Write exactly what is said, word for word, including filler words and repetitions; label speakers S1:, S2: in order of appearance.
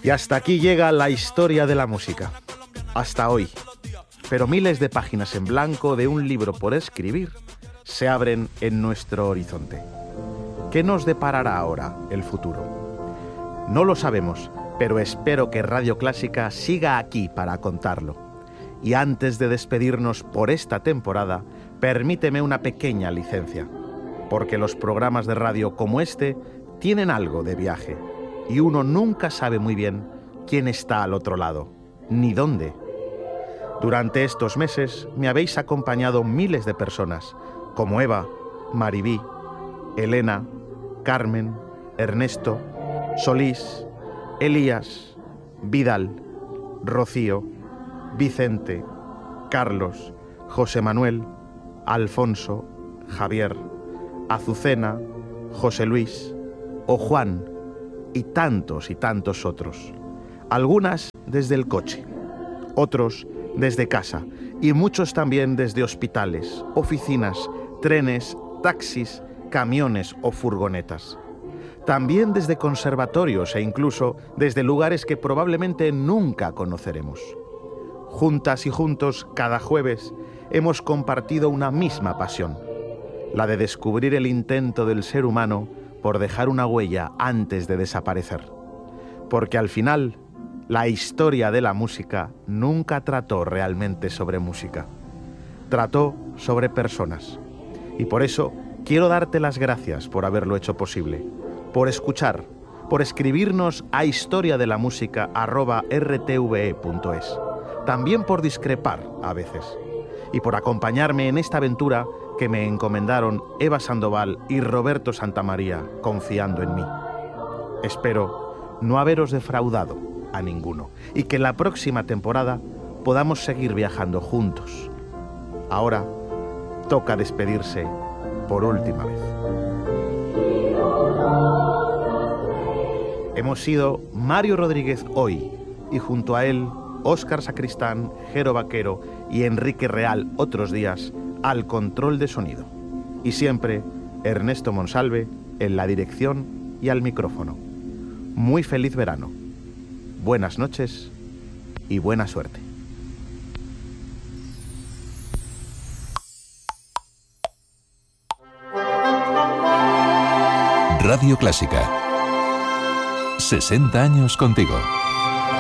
S1: Y hasta aquí llega la historia de la música. Hasta hoy. Pero miles de páginas en blanco de un libro por escribir se abren en nuestro horizonte. ¿Qué nos deparará ahora el futuro? No lo sabemos, pero espero que Radio Clásica siga aquí para contarlo. Y antes de despedirnos por esta temporada, permíteme una pequeña licencia, porque los programas de radio como este tienen algo de viaje, y uno nunca sabe muy bien quién está al otro lado, ni dónde. Durante estos meses me habéis acompañado miles de personas, como Eva, Maribí, Elena, Carmen, Ernesto, Solís, Elías, Vidal, Rocío, Vicente, Carlos, José Manuel, Alfonso, Javier, Azucena, José Luis o Juan y tantos y tantos otros. Algunas desde el coche, otros desde casa y muchos también desde hospitales, oficinas, trenes, taxis, camiones o furgonetas. También desde conservatorios e incluso desde lugares que probablemente nunca conoceremos. Juntas y juntos, cada jueves, hemos compartido una misma pasión, la de descubrir el intento del ser humano por dejar una huella antes de desaparecer. Porque al final, la historia de la música nunca trató realmente sobre música. Trató sobre personas. Y por eso quiero darte las gracias por haberlo hecho posible, por escuchar, por escribirnos a historiadelamusica arroba r t v e punto es, también por discrepar a veces, y por acompañarme en esta aventura que me encomendaron Eva Sandoval y Roberto Santamaría, confiando en mí. Espero no haberos defraudado a ninguno, y que la próxima temporada podamos seguir viajando juntos. Ahora toca despedirse por última vez. Hemos sido Mario Rodríguez hoy, y junto a él Óscar Sacristán, Jero Vaquero y Enrique Real otros días al control de sonido. Y siempre Ernesto Monsalve en la dirección y al micrófono. Muy feliz verano. Buenas noches y buena suerte.
S2: Radio Clásica. sesenta años contigo.